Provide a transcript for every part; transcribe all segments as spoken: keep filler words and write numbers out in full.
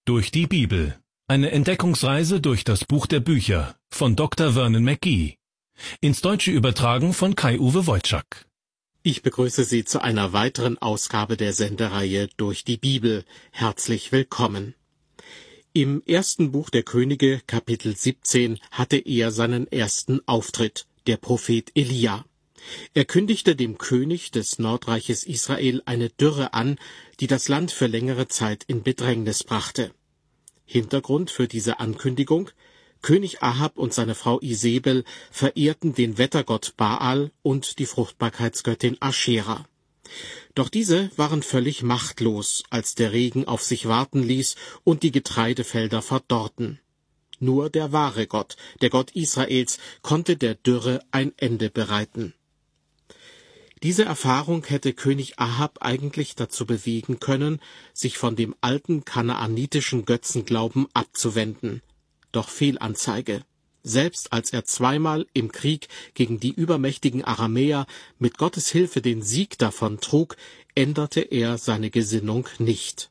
Durch die Bibel. Eine Entdeckungsreise durch das Buch der Bücher von Doktor Vernon McGee. Ins Deutsche übertragen von Kai-Uwe Wojczak. Ich begrüße Sie zu einer weiteren Ausgabe der Sendereihe Durch die Bibel. Herzlich willkommen. Im ersten Buch der Könige, Kapitel siebzehn, hatte er seinen ersten Auftritt, der Prophet Elia. Er kündigte dem König des Nordreiches Israel eine Dürre an, die das Land für längere Zeit in Bedrängnis brachte. Hintergrund für diese Ankündigung: König Ahab und seine Frau Isebel verehrten den Wettergott Baal und die Fruchtbarkeitsgöttin Aschera. Doch diese waren völlig machtlos, als der Regen auf sich warten ließ und die Getreidefelder verdorrten. Nur der wahre Gott, der Gott Israels, konnte der Dürre ein Ende bereiten. Diese Erfahrung hätte König Ahab eigentlich dazu bewegen können, sich von dem alten kanaanitischen Götzenglauben abzuwenden. Doch Fehlanzeige. Selbst als er zweimal im Krieg gegen die übermächtigen Aramäer mit Gottes Hilfe den Sieg davontrug, änderte er seine Gesinnung nicht.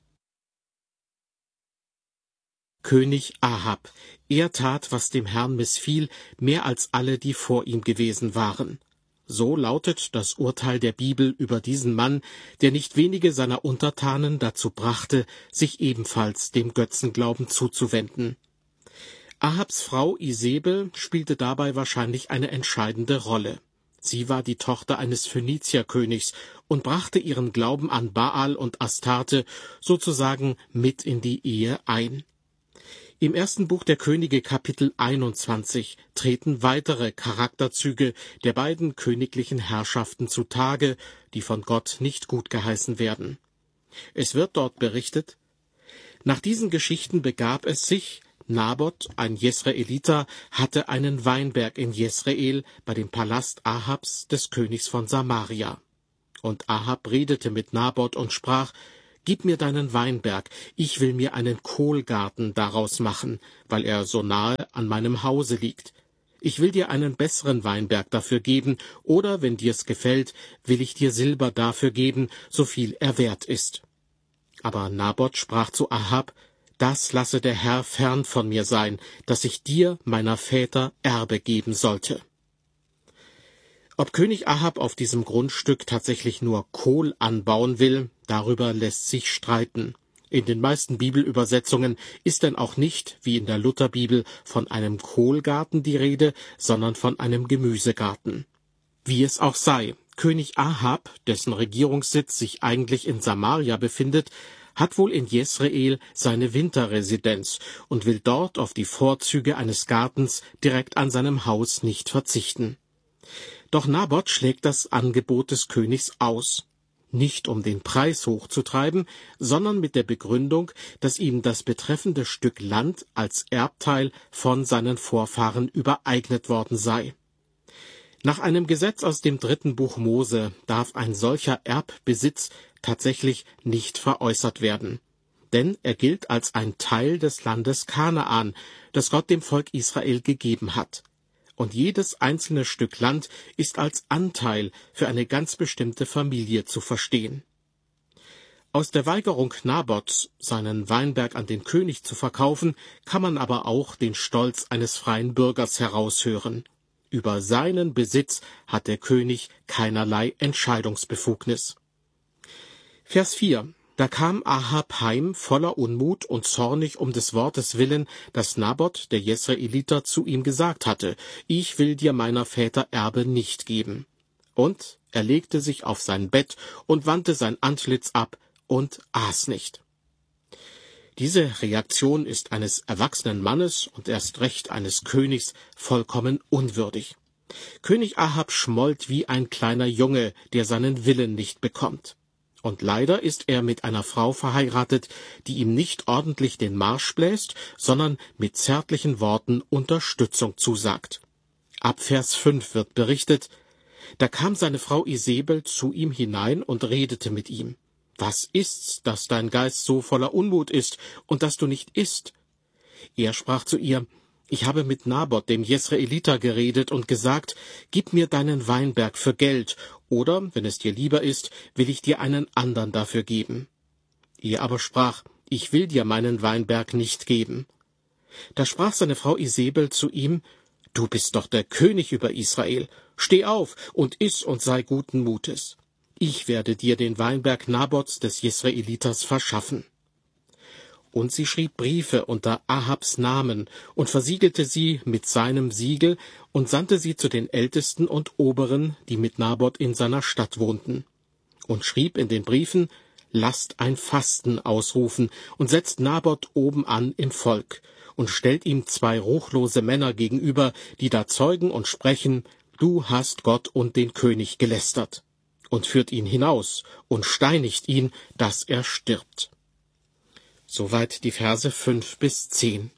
König Ahab. Er tat, was dem Herrn missfiel, mehr als alle, die vor ihm gewesen waren. So lautet das Urteil der Bibel über diesen Mann, der nicht wenige seiner Untertanen dazu brachte, sich ebenfalls dem Götzenglauben zuzuwenden. Ahabs Frau Isebel spielte dabei wahrscheinlich eine entscheidende Rolle. Sie war die Tochter eines Phönizierkönigs und brachte ihren Glauben an Baal und Astarte sozusagen mit in die Ehe ein. Im ersten Buch der Könige, Kapitel einundzwanzig, treten weitere Charakterzüge der beiden königlichen Herrschaften zutage, die von Gott nicht gutgeheißen werden. Es wird dort berichtet: Nach diesen Geschichten begab es sich, Naboth, ein Jesraeliter, hatte einen Weinberg in Jesrael bei dem Palast Ahabs, des Königs von Samaria. Und Ahab redete mit Naboth und sprach: Gib mir deinen Weinberg, ich will mir einen Kohlgarten daraus machen, weil er so nahe an meinem Hause liegt. Ich will dir einen besseren Weinberg dafür geben, oder, wenn dir's gefällt, will ich dir Silber dafür geben, so viel er wert ist. Aber Naboth sprach zu Ahab: Das lasse der Herr fern von mir sein, dass ich dir, meiner Väter, Erbe geben sollte. Ob König Ahab auf diesem Grundstück tatsächlich nur Kohl anbauen will, darüber lässt sich streiten. In den meisten Bibelübersetzungen ist denn auch nicht, wie in der Lutherbibel, von einem Kohlgarten die Rede, sondern von einem Gemüsegarten. Wie es auch sei, König Ahab, dessen Regierungssitz sich eigentlich in Samaria befindet, hat wohl in Jesrael seine Winterresidenz und will dort auf die Vorzüge eines Gartens direkt an seinem Haus nicht verzichten. Doch Naboth schlägt das Angebot des Königs aus. Nicht um den Preis hochzutreiben, sondern mit der Begründung, dass ihm das betreffende Stück Land als Erbteil von seinen Vorfahren übereignet worden sei. Nach einem Gesetz aus dem dritten Buch Mose darf ein solcher Erbbesitz tatsächlich nicht veräußert werden. Denn er gilt als ein Teil des Landes Kanaan, das Gott dem Volk Israel gegeben hat. Und jedes einzelne Stück Land ist als Anteil für eine ganz bestimmte Familie zu verstehen. Aus der Weigerung Naboths, seinen Weinberg an den König zu verkaufen, kann man aber auch den Stolz eines freien Bürgers heraushören. Über seinen Besitz hat der König keinerlei Entscheidungsbefugnis. Vers vier. Da kam Ahab heim voller Unmut und zornig um des Wortes willen, das Naboth, der Jesraeliter, zu ihm gesagt hatte: Ich will dir meiner Väter Erbe nicht geben. Und er legte sich auf sein Bett und wandte sein Antlitz ab und aß nicht. Diese Reaktion ist eines erwachsenen Mannes und erst recht eines Königs vollkommen unwürdig. König Ahab schmollt wie ein kleiner Junge, der seinen Willen nicht bekommt. Und leider ist er mit einer Frau verheiratet, die ihm nicht ordentlich den Marsch bläst, sondern mit zärtlichen Worten Unterstützung zusagt. Ab Vers fünf wird berichtet: Da kam seine Frau Isebel zu ihm hinein und redete mit ihm. Was ist's, dass dein Geist so voller Unmut ist und dass du nicht isst? Er sprach zu ihr: Ich habe mit Naboth, dem Jesraeliter, geredet und gesagt: Gib mir deinen Weinberg für Geld, oder, wenn es dir lieber ist, will ich dir einen andern dafür geben. Er aber sprach: ich will dir meinen Weinberg nicht geben. Da sprach seine Frau Isebel zu ihm, du bist doch der König über Israel, steh auf und iss und sei guten Mutes. Ich werde dir den Weinberg Nabots des Jesreeliters verschaffen. Und sie schrieb Briefe unter Ahabs Namen und versiegelte sie mit seinem Siegel und sandte sie zu den Ältesten und Oberen, die mit Nabot in seiner Stadt wohnten. Und schrieb in den Briefen, lasst ein Fasten ausrufen und setzt Nabot oben an im Volk und stellt ihm zwei ruchlose Männer gegenüber, die da zeugen und sprechen, du hast Gott und den König gelästert. Und führt ihn hinaus und steinigt ihn, dass er stirbt. Soweit die Verse fünf bis zehn.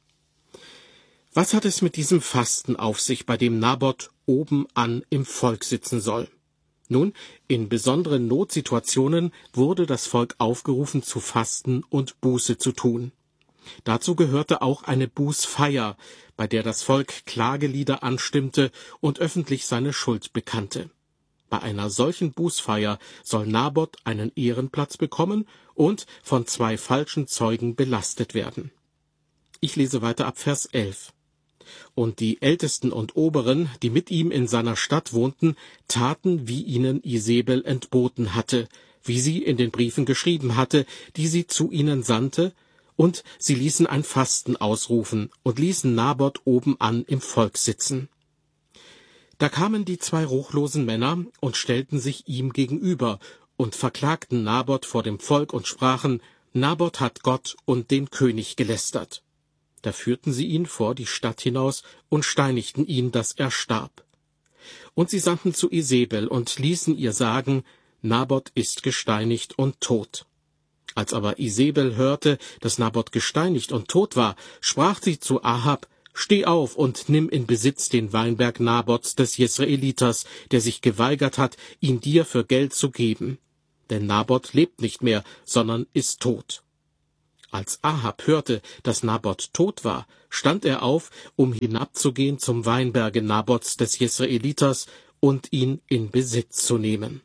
Was hat es mit diesem Fasten auf sich, bei dem Nabot oben an im Volk sitzen soll? Nun, in besonderen Notsituationen wurde das Volk aufgerufen zu fasten und Buße zu tun. Dazu gehörte auch eine Bußfeier, bei der das Volk Klagelieder anstimmte und öffentlich seine Schuld bekannte. Bei einer solchen Bußfeier soll Nabot einen Ehrenplatz bekommen und von zwei falschen Zeugen belastet werden. Ich lese weiter ab Vers elf. Und die Ältesten und Oberen, die mit ihm in seiner Stadt wohnten, taten, wie ihnen Isebel entboten hatte, wie sie in den Briefen geschrieben hatte, die sie zu ihnen sandte, und sie ließen ein Fasten ausrufen und ließen Nabot oben an im Volk sitzen. Da kamen die zwei ruchlosen Männer und stellten sich ihm gegenüber und verklagten Nabot vor dem Volk und sprachen, Nabot hat Gott und den König gelästert. Da führten sie ihn vor die Stadt hinaus und steinigten ihn, dass er starb. Und sie sandten zu Isebel und ließen ihr sagen, Nabot ist gesteinigt und tot. Als aber Isebel hörte, dass Nabot gesteinigt und tot war, sprach sie zu Ahab, steh auf und nimm in Besitz den Weinberg Nabots des Jesreeliters, der sich geweigert hat, ihn dir für Geld zu geben. Denn Nabot lebt nicht mehr, sondern ist tot. Als Ahab hörte, dass Nabot tot war, stand er auf, um hinabzugehen zum Weinberge Nabots des Jesreeliters und ihn in Besitz zu nehmen.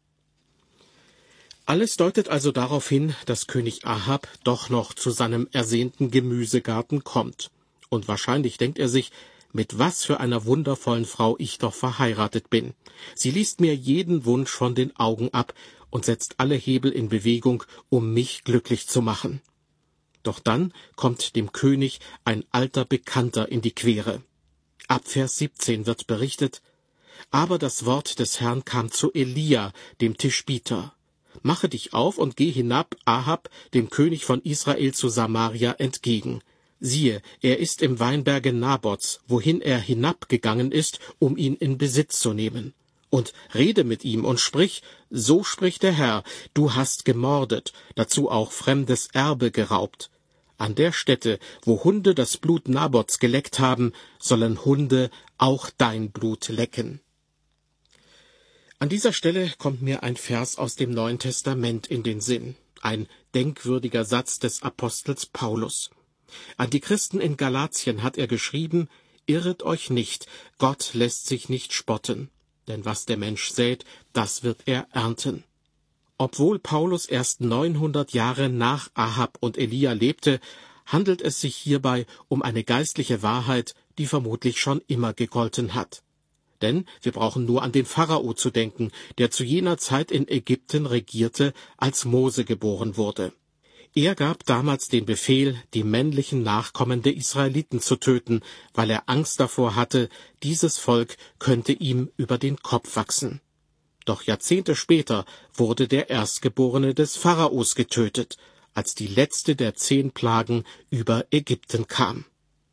Alles deutet also darauf hin, dass König Ahab doch noch zu seinem ersehnten Gemüsegarten kommt. Und wahrscheinlich denkt er sich, mit was für einer wundervollen Frau ich doch verheiratet bin. Sie liest mir jeden Wunsch von den Augen ab und setzt alle Hebel in Bewegung, um mich glücklich zu machen. Doch dann kommt dem König ein alter Bekannter in die Quere. Ab Vers siebzehn wird berichtet, aber das Wort des Herrn kam zu Elia, dem Tischbiter. Mache dich auf und geh hinab Ahab, dem König von Israel, zu Samaria entgegen. Siehe, er ist im Weinberge Nabots, wohin er hinabgegangen ist, um ihn in Besitz zu nehmen. Und rede mit ihm und sprich, so spricht der Herr, du hast gemordet, dazu auch fremdes Erbe geraubt. An der Stätte, wo Hunde das Blut Nabots geleckt haben, sollen Hunde auch dein Blut lecken. An dieser Stelle kommt mir ein Vers aus dem Neuen Testament in den Sinn, ein denkwürdiger Satz des Apostels Paulus. An die Christen in Galatien hat er geschrieben, irret euch nicht, Gott lässt sich nicht spotten, denn was der Mensch sät, das wird er ernten. Obwohl Paulus erst neunhundert Jahre nach Ahab und Elia lebte, handelt es sich hierbei um eine geistliche Wahrheit, die vermutlich schon immer gegolten hat. Denn wir brauchen nur an den Pharao zu denken, der zu jener Zeit in Ägypten regierte, als Mose geboren wurde. Er gab damals den Befehl, die männlichen Nachkommen der Israeliten zu töten, weil er Angst davor hatte, dieses Volk könnte ihm über den Kopf wachsen. Doch Jahrzehnte später wurde der Erstgeborene des Pharaos getötet, als die letzte der zehn Plagen über Ägypten kam.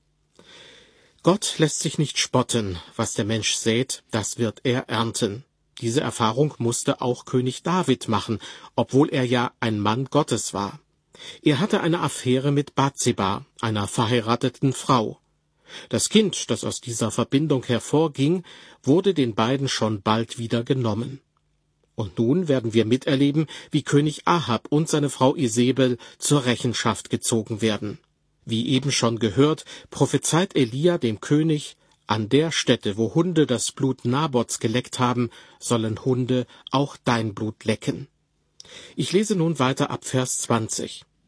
Gott lässt sich nicht spotten, was der Mensch sät, das wird er ernten. Diese Erfahrung musste auch König David machen, obwohl er ja ein Mann Gottes war. Er hatte eine Affäre mit Bathseba, einer verheirateten Frau. Das Kind, das aus dieser Verbindung hervorging, wurde den beiden schon bald wieder genommen. Und nun werden wir miterleben, wie König Ahab und seine Frau Isebel zur Rechenschaft gezogen werden. Wie eben schon gehört, prophezeit Elia dem König, an der Stätte, wo Hunde das Blut Nabots geleckt haben, sollen Hunde auch dein Blut lecken. Ich lese nun weiter ab Vers zwanzig.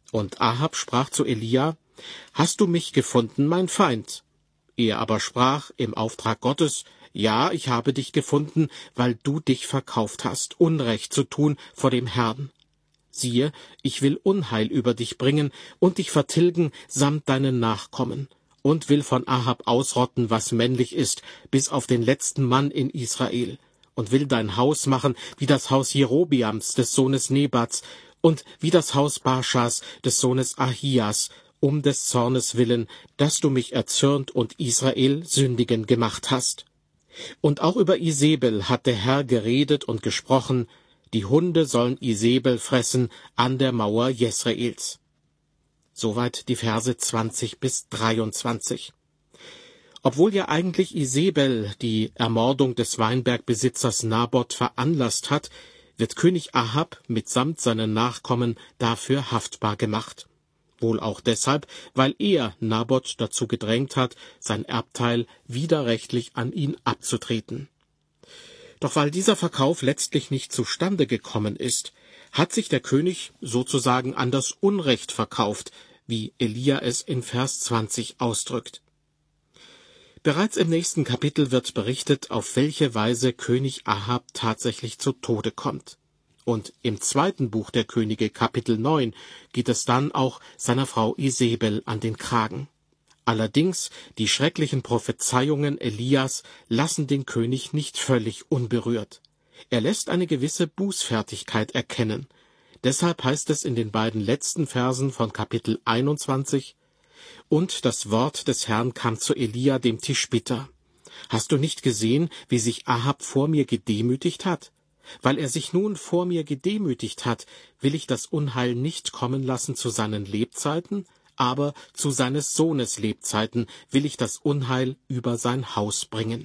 Und Ahab sprach zu Elia: Hast du mich gefunden, mein Feind? Er aber sprach im Auftrag Gottes: Ja, ich habe dich gefunden, weil du dich verkauft hast, Unrecht zu tun vor dem Herrn. Siehe, ich will Unheil über dich bringen und dich vertilgen samt deinen Nachkommen, und will von Ahab ausrotten, was männlich ist, bis auf den letzten Mann in Israel, und will dein Haus machen wie das Haus Jerobiams des Sohnes Nebats und wie das Haus Baschas des Sohnes Ahias, um des Zornes willen, dass du mich erzürnt und Israel sündigen gemacht hast. Und auch über Isebel hat der Herr geredet und gesprochen: Die Hunde sollen Isebel fressen an der Mauer Jesreels. Soweit die Verse zwanzig bis dreiundzwanzig. Obwohl ja eigentlich Isebel die Ermordung des Weinbergbesitzers Naboth veranlasst hat, wird König Ahab mitsamt seinen Nachkommen dafür haftbar gemacht. Wohl auch deshalb, weil er Naboth dazu gedrängt hat, sein Erbteil widerrechtlich an ihn abzutreten. Doch weil dieser Verkauf letztlich nicht zustande gekommen ist, hat sich der König sozusagen an das Unrecht verkauft, wie Elia es in Vers zwanzig ausdrückt. Bereits im nächsten Kapitel wird berichtet, auf welche Weise König Ahab tatsächlich zu Tode kommt. Und im zweiten Buch der Könige, Kapitel neun, geht es dann auch seiner Frau Isebel an den Kragen. Allerdings, die schrecklichen Prophezeiungen Elias lassen den König nicht völlig unberührt. Er lässt eine gewisse Bußfertigkeit erkennen. Deshalb heißt es in den beiden letzten Versen von Kapitel einundzwanzig: Und das Wort des Herrn kam zu Elia dem Tischbitter: Hast du nicht gesehen, wie sich Ahab vor mir gedemütigt hat? Weil er sich nun vor mir gedemütigt hat, will ich das Unheil nicht kommen lassen zu seinen Lebzeiten, aber zu seines Sohnes Lebzeiten will ich das Unheil über sein Haus bringen.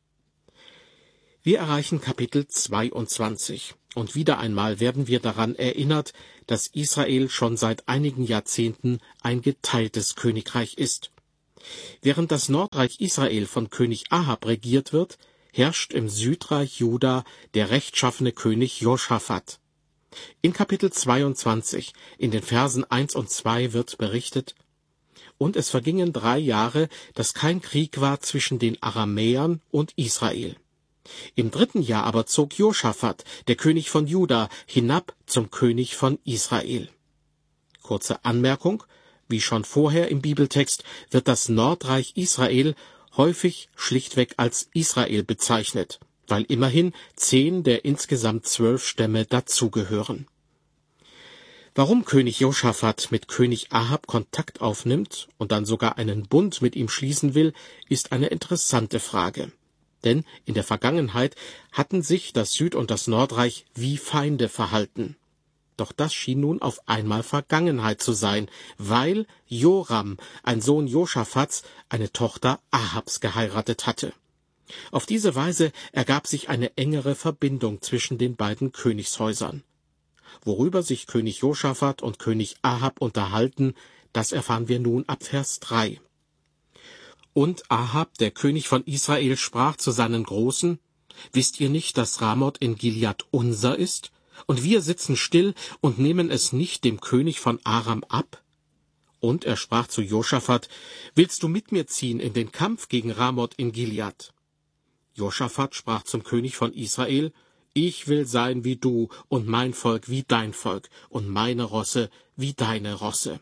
Wir erreichen Kapitel zweiundzwanzig, und wieder einmal werden wir daran erinnert, dass Israel schon seit einigen Jahrzehnten ein geteiltes Königreich ist. Während das Nordreich Israel von König Ahab regiert wird, herrscht im Südreich Juda der rechtschaffene König Josaphat. In Kapitel zweiundzwanzig, in den Versen eins und zwei wird berichtet: Und es vergingen drei Jahre, dass kein Krieg war zwischen den Aramäern und Israel. Im dritten Jahr aber zog Josaphat, der König von Juda, hinab zum König von Israel. Kurze Anmerkung: Wie schon vorher im Bibeltext wird das Nordreich Israel häufig schlichtweg als Israel bezeichnet, weil immerhin zehn der insgesamt zwölf Stämme dazugehören. Warum König Josaphat mit König Ahab Kontakt aufnimmt und dann sogar einen Bund mit ihm schließen will, ist eine interessante Frage. Denn in der Vergangenheit hatten sich das Süd- und das Nordreich wie Feinde verhalten. Doch das schien nun auf einmal Vergangenheit zu sein, weil Joram, ein Sohn Josaphats, eine Tochter Ahabs geheiratet hatte. Auf diese Weise ergab sich eine engere Verbindung zwischen den beiden Königshäusern. Worüber sich König Josaphat und König Ahab unterhalten, das erfahren wir nun ab Vers drei. Und Ahab, der König von Israel, sprach zu seinen Großen: Wisst ihr nicht, dass Ramoth in Gilead unser ist? Und wir sitzen still und nehmen es nicht dem König von Aram ab? Und er sprach zu Josaphat: Willst du mit mir ziehen in den Kampf gegen Ramoth in Gilead? Josaphat sprach zum König von Israel: Ich will sein wie du, und mein Volk wie dein Volk, und meine Rosse wie deine Rosse.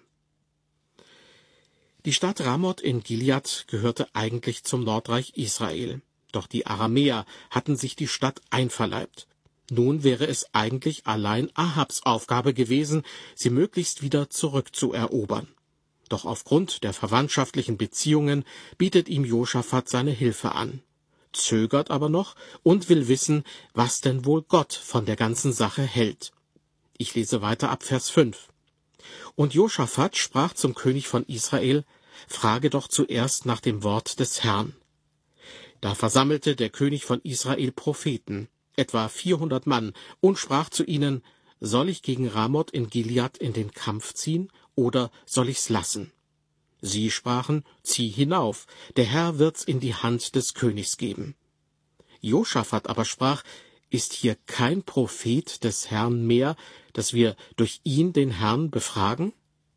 Die Stadt Ramoth in Gilead gehörte eigentlich zum Nordreich Israel. Doch die Aramäer hatten sich die Stadt einverleibt. Nun wäre es eigentlich allein Ahabs Aufgabe gewesen, sie möglichst wieder zurückzuerobern. Doch aufgrund der verwandtschaftlichen Beziehungen bietet ihm Josaphat seine Hilfe an, zögert aber noch und will wissen, was denn wohl Gott von der ganzen Sache hält. Ich lese weiter ab Vers fünf. Und Josaphat sprach zum König von Israel: Frage doch zuerst nach dem Wort des Herrn. Da versammelte der König von Israel Propheten, etwa vierhundert Mann, und sprach zu ihnen: Soll ich gegen Ramoth in Gilead in den Kampf ziehen, oder soll ich's lassen? Sie sprachen: Zieh hinauf, der Herr wird's in die Hand des Königs geben. Josaphat aber sprach: Ist hier kein Prophet des Herrn mehr, dass wir durch ihn den Herrn befragen?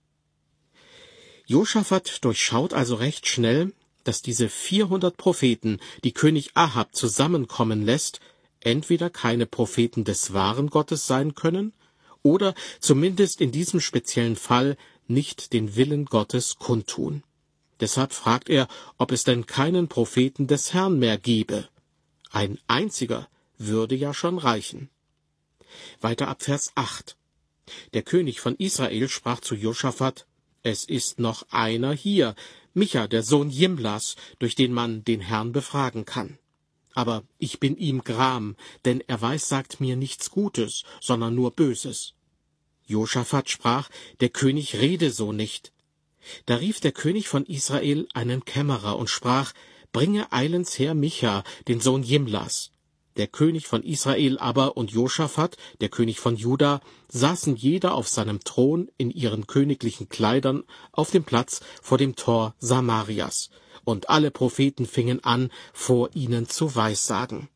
Josaphat durchschaut also recht schnell, dass diese vierhundert Propheten, die König Ahab zusammenkommen lässt, entweder keine Propheten des wahren Gottes sein können oder zumindest in diesem speziellen Fall nicht den Willen Gottes kundtun. Deshalb fragt er, ob es denn keinen Propheten des Herrn mehr gebe. Ein einziger würde ja schon reichen. Weiter ab Vers acht. Der König von Israel sprach zu Josaphat: Es ist noch einer hier, Micha, der Sohn Jimlas, durch den man den Herrn befragen kann. Aber ich bin ihm gram, denn er weissagt mir nichts Gutes, sondern nur Böses. Josaphat sprach: Der König rede so nicht. Da rief der König von Israel einen Kämmerer und sprach: Bringe eilends her Micha, den Sohn Jimlas. Der König von Israel aber und Josaphat, der König von Juda, saßen jeder auf seinem Thron in ihren königlichen Kleidern auf dem Platz vor dem Tor Samarias, und alle Propheten fingen an, vor ihnen zu weissagen.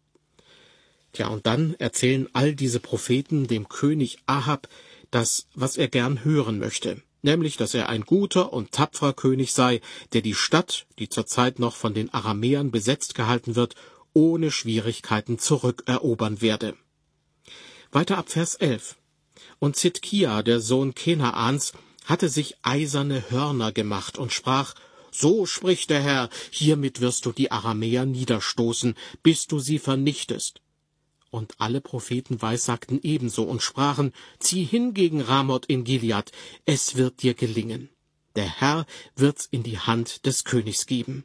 Tja, und dann erzählen all diese Propheten dem König Ahab das, was er gern hören möchte, nämlich, dass er ein guter und tapferer König sei, der die Stadt, die zurzeit noch von den Aramäern besetzt gehalten wird, ohne Schwierigkeiten zurückerobern werde. Weiter ab Vers elf. Und Zidkia, der Sohn Kenaans, hatte sich eiserne Hörner gemacht und sprach: So spricht der Herr, hiermit wirst du die Aramäer niederstoßen, bis du sie vernichtest. Und alle Propheten weissagten ebenso und sprachen: Zieh hin gegen Ramoth in Gilead, es wird dir gelingen. Der Herr wird's in die Hand des Königs geben.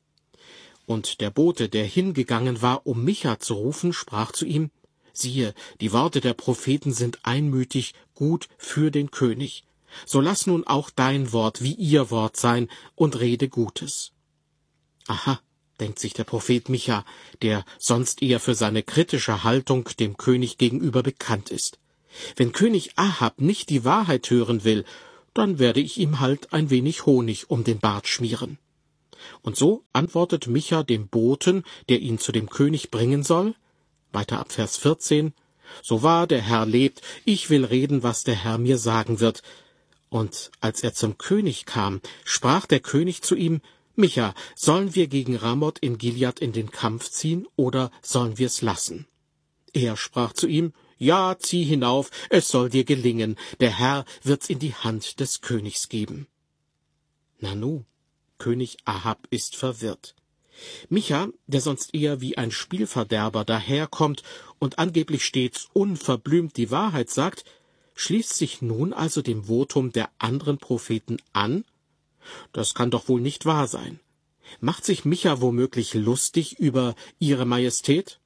Und der Bote, der hingegangen war, um Micha zu rufen, sprach zu ihm: Siehe, die Worte der Propheten sind einmütig gut für den König. So lass nun auch dein Wort wie ihr Wort sein und rede Gutes. Aha, denkt sich der Prophet Micha, der sonst eher für seine kritische Haltung dem König gegenüber bekannt ist. Wenn König Ahab nicht die Wahrheit hören will, dann werde ich ihm halt ein wenig Honig um den Bart schmieren. Und so antwortet Micha dem Boten, der ihn zu dem König bringen soll, weiter ab Vers vierzehn, So wahr der Herr lebt, ich will reden, was der Herr mir sagen wird. Und als er zum König kam, sprach der König zu ihm: Micha, sollen wir gegen Ramoth in Gilead in den Kampf ziehen, oder sollen wir's lassen? Er sprach zu ihm: Ja, zieh hinauf, es soll dir gelingen, der Herr wird's in die Hand des Königs geben. Nanu, König Ahab ist verwirrt. Micha, der sonst eher wie ein Spielverderber daherkommt und angeblich stets unverblümt die Wahrheit sagt, schließt sich nun also dem Votum der anderen Propheten an? Das kann doch wohl nicht wahr sein. Macht sich Micha womöglich lustig über ihre Majestät?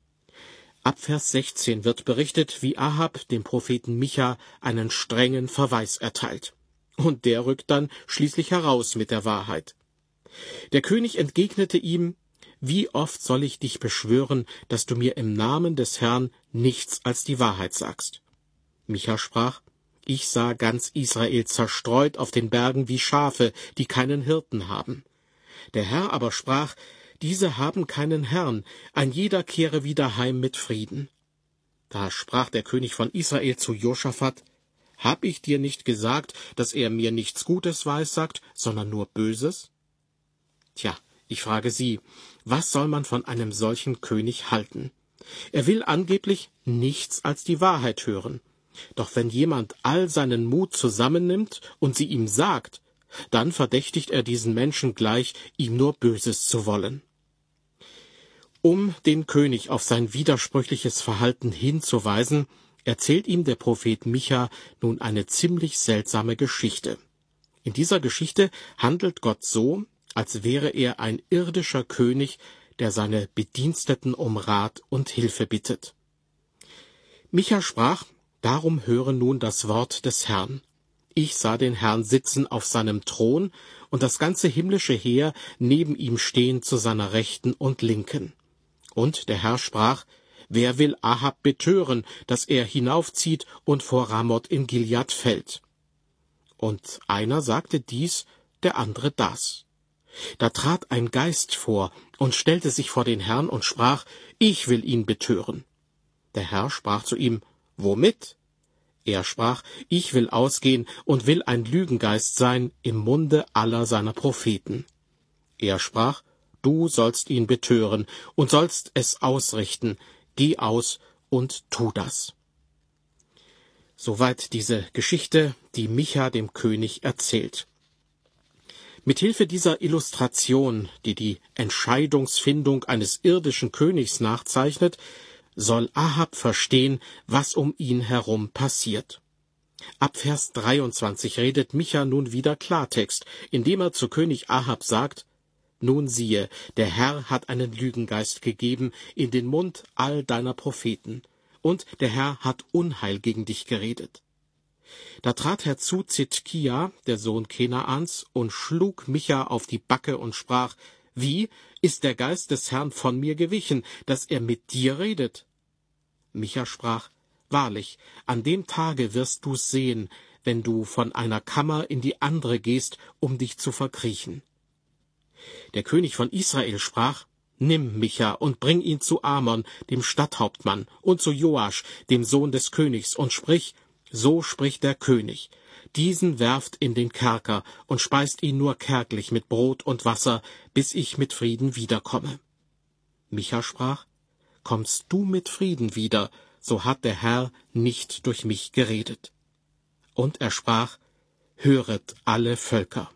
Ab Vers sechzehn wird berichtet, wie Ahab dem Propheten Micha einen strengen Verweis erteilt. Und der rückt dann schließlich heraus mit der Wahrheit. Der König entgegnete ihm: Wie oft soll ich dich beschwören, dass du mir im Namen des Herrn nichts als die Wahrheit sagst? Micha sprach: Ich sah ganz Israel zerstreut auf den Bergen wie Schafe, die keinen Hirten haben. Der Herr aber sprach: Diese haben keinen Herrn, ein jeder kehre wieder heim mit Frieden. Da sprach der König von Israel zu Josaphat: Hab ich dir nicht gesagt, dass er mir nichts Gutes weissagt, sondern nur Böses? Tja, ich frage Sie, was soll man von einem solchen König halten? Er will angeblich nichts als die Wahrheit hören. Doch wenn jemand all seinen Mut zusammennimmt und sie ihm sagt, dann verdächtigt er diesen Menschen gleich, ihm nur Böses zu wollen. Um den König auf sein widersprüchliches Verhalten hinzuweisen, erzählt ihm der Prophet Micha nun eine ziemlich seltsame Geschichte. In dieser Geschichte handelt Gott so, als wäre er ein irdischer König, der seine Bediensteten um Rat und Hilfe bittet. Micha sprach: Darum höre nun das Wort des Herrn. Ich sah den Herrn sitzen auf seinem Thron und das ganze himmlische Heer neben ihm stehen zu seiner Rechten und Linken. Und der Herr sprach: Wer will Ahab betören, dass er hinaufzieht und vor Ramoth in Gilead fällt? Und einer sagte dies, der andere das. Da trat ein Geist vor und stellte sich vor den Herrn und sprach: Ich will ihn betören. Der Herr sprach zu ihm: Womit? Er sprach, ich will ausgehen und will ein Lügengeist sein im Munde aller seiner Propheten. Er sprach, du sollst ihn betören und sollst es ausrichten, geh aus und tu das. Soweit diese Geschichte, die Micha dem König erzählt. Mithilfe dieser Illustration, die die Entscheidungsfindung eines irdischen Königs nachzeichnet, soll Ahab verstehen, was um ihn herum passiert. Ab Vers dreiundzwanzig redet Micha nun wieder Klartext, indem er zu König Ahab sagt, nun siehe, der Herr hat einen Lügengeist gegeben in den Mund all deiner Propheten, und der Herr hat Unheil gegen dich geredet. Da trat herzu Zidkia, der Sohn Kenaans, und schlug Micha auf die Backe und sprach, wie ist der Geist des Herrn von mir gewichen, dass er mit dir redet? Micha sprach, wahrlich, an dem Tage wirst du's sehen, wenn du von einer Kammer in die andere gehst, um dich zu verkriechen. Der König von Israel sprach, nimm Micha und bring ihn zu Amon, dem Stadthauptmann, und zu Joasch, dem Sohn des Königs, und sprich, so spricht der König, diesen werft in den Kerker und speist ihn nur kärglich mit Brot und Wasser, bis ich mit Frieden wiederkomme. Micha sprach, kommst du mit Frieden wieder, so hat der Herr nicht durch mich geredet. Und er sprach, höret alle Völker.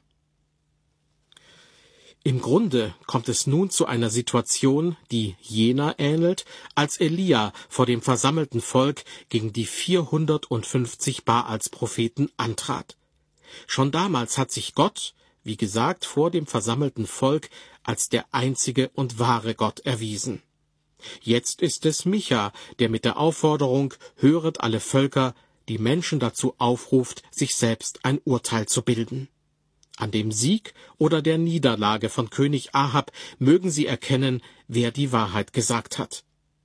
Im Grunde kommt es nun zu einer Situation, die jener ähnelt, als Elia vor dem versammelten Volk gegen die vierhundertfünfzig Baalspropheten antrat. Schon damals hat sich Gott, wie gesagt, vor dem versammelten Volk als der einzige und wahre Gott erwiesen. Jetzt ist es Micha, der mit der Aufforderung, höret alle Völker, die Menschen dazu aufruft, sich selbst ein Urteil zu bilden. An dem Sieg oder der Niederlage von König Ahab mögen sie erkennen, wer die Wahrheit gesagt hat.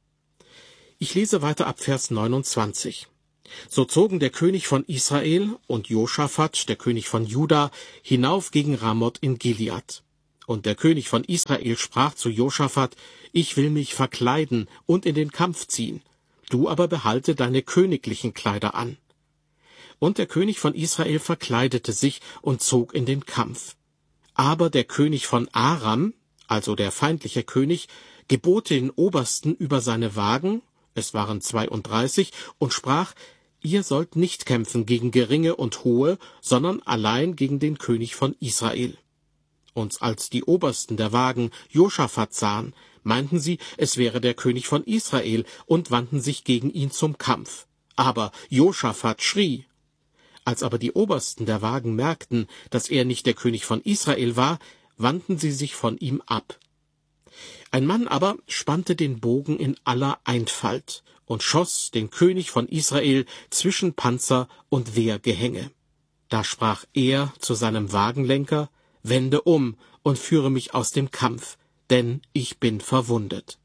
Ich lese weiter ab Vers neunundzwanzig. So zogen der König von Israel und Josaphat, der König von Juda, hinauf gegen Ramoth in Gilead. Und der König von Israel sprach zu Josaphat, ich will mich verkleiden und in den Kampf ziehen, du aber behalte deine königlichen Kleider an. Und der König von Israel verkleidete sich und zog in den Kampf. Aber der König von Aram, also der feindliche König, gebot den Obersten über seine Wagen, es waren zweiunddreißig, und sprach, ihr sollt nicht kämpfen gegen Geringe und Hohe, sondern allein gegen den König von Israel. Und als die Obersten der Wagen Josaphat sahen, meinten sie, es wäre der König von Israel, und wandten sich gegen ihn zum Kampf. Aber Josaphat schrie. Als aber die Obersten der Wagen merkten, dass er nicht der König von Israel war, wandten sie sich von ihm ab. Ein Mann aber spannte den Bogen in aller Einfalt und schoss den König von Israel zwischen Panzer und Wehrgehänge. Da sprach er zu seinem Wagenlenker, wende um und führe mich aus dem Kampf, denn ich bin verwundet.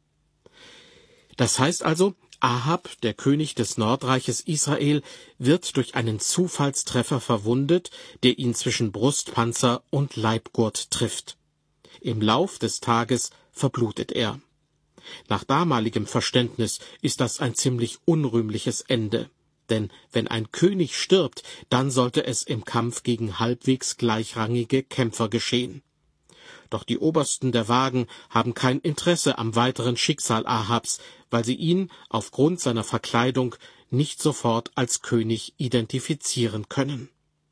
Das heißt also, Ahab, der König des Nordreiches Israel, wird durch einen Zufallstreffer verwundet, der ihn zwischen Brustpanzer und Leibgurt trifft. Im Lauf des Tages verblutet er. Nach damaligem Verständnis ist das ein ziemlich unrühmliches Ende. Denn wenn ein König stirbt, dann sollte es im Kampf gegen halbwegs gleichrangige Kämpfer geschehen. Doch die Obersten der Wagen haben kein Interesse am weiteren Schicksal Ahabs, weil sie ihn aufgrund seiner Verkleidung nicht sofort als König identifizieren können.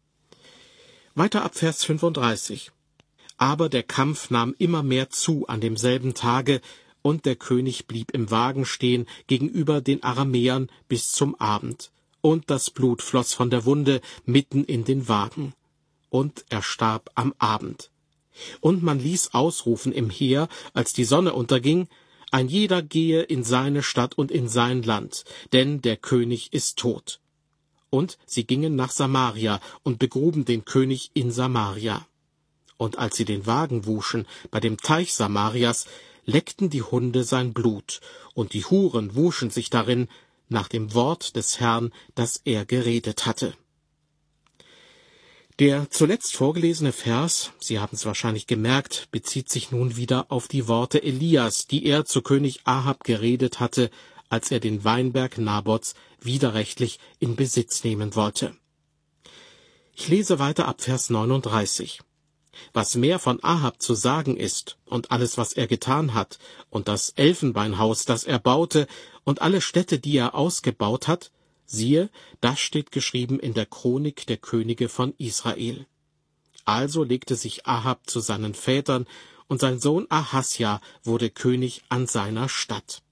Weiter ab Vers fünfunddreißig. Aber der Kampf nahm immer mehr zu an demselben Tage, und der König blieb im Wagen stehen gegenüber den Aramäern bis zum Abend. Und das Blut floss von der Wunde mitten in den Wagen. Und er starb am Abend. Und man ließ ausrufen im Heer, als die Sonne unterging, ein jeder gehe in seine Stadt und in sein Land, denn der König ist tot. Und sie gingen nach Samaria und begruben den König in Samaria. Und als sie den Wagen wuschen bei dem Teich Samarias, leckten die Hunde sein Blut, und die Huren wuschen sich darin, nach dem Wort des Herrn, das er geredet hatte. Der zuletzt vorgelesene Vers, Sie haben es wahrscheinlich gemerkt, bezieht sich nun wieder auf die Worte Elias, die er zu König Ahab geredet hatte, als er den Weinberg Nabots widerrechtlich in Besitz nehmen wollte. Ich lese weiter ab Vers neununddreißig. Was mehr von Ahab zu sagen ist und alles, was er getan hat, und das Elfenbeinhaus, das er baute, und alle Städte, die er ausgebaut hat, siehe, das steht geschrieben in der Chronik der Könige von Israel. Also legte sich Ahab zu seinen Vätern, und sein Sohn Ahasja wurde König an seiner Statt.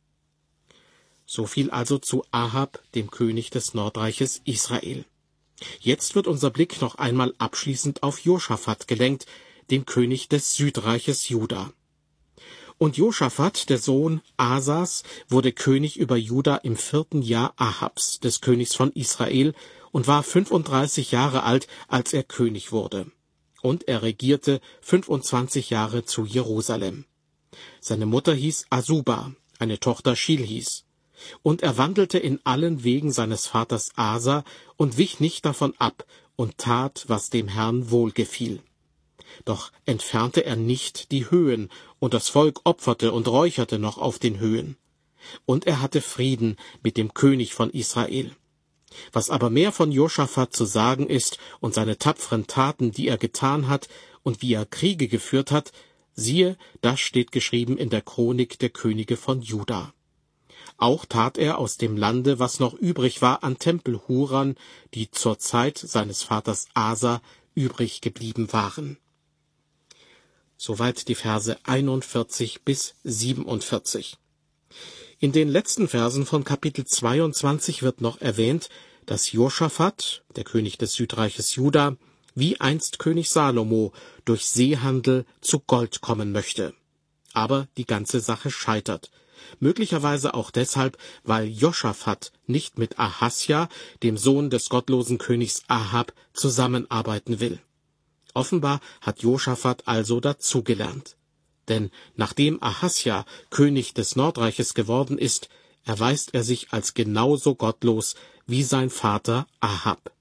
So viel also zu Ahab, dem König des Nordreiches Israel. Jetzt wird unser Blick noch einmal abschließend auf Josaphat gelenkt, den König des Südreiches Juda. Und Josaphat, der Sohn Asas, wurde König über Juda im vierten Jahr Ahabs, des Königs von Israel, und war fünfunddreißig Jahre alt, als er König wurde. Und er regierte fünfundzwanzig Jahre zu Jerusalem. Seine Mutter hieß Asuba, eine Tochter Schilhis. Und er wandelte in allen Wegen seines Vaters Asa und wich nicht davon ab und tat, was dem Herrn wohlgefiel. Doch entfernte er nicht die Höhen, und das Volk opferte und räucherte noch auf den Höhen. Und er hatte Frieden mit dem König von Israel. Was aber mehr von Josaphat zu sagen ist und seine tapferen Taten, die er getan hat und wie er Kriege geführt hat, siehe, das steht geschrieben in der Chronik der Könige von Juda. Auch tat er aus dem Lande, was noch übrig war, an Tempelhurern, die zur Zeit seines Vaters Asa übrig geblieben waren. Soweit die Verse einundvierzig bis siebenundvierzig. In den letzten Versen von Kapitel zweiundzwanzig wird noch erwähnt, dass Josaphat, der König des Südreiches Juda, wie einst König Salomo, durch Seehandel zu Gold kommen möchte. Aber die ganze Sache scheitert. Möglicherweise auch deshalb, weil Josaphat nicht mit Ahasja, dem Sohn des gottlosen Königs Ahab, zusammenarbeiten will. Offenbar hat Josaphat also dazugelernt. Denn nachdem Ahasja König des Nordreiches geworden ist, erweist er sich als genauso gottlos wie sein Vater Ahab.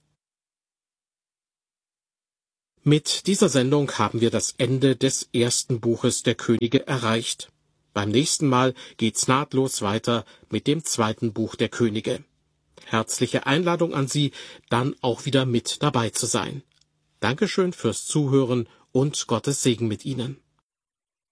Mit dieser Sendung haben wir das Ende des ersten Buches der Könige erreicht. Beim nächsten Mal geht's nahtlos weiter mit dem zweiten Buch der Könige. Herzliche Einladung an Sie, dann auch wieder mit dabei zu sein. Dankeschön fürs Zuhören und Gottes Segen mit Ihnen.